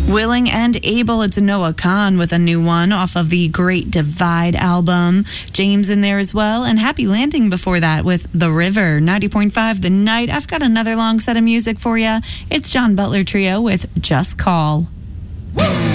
Willing and Able, it's Noah Kahan with a new one off of the Great Divide album. James in there as well, and Happy Landing before that with The River. 90.5 The Night. I've got another long set of music for you. It's John Butler Trio with Just Call. Woo!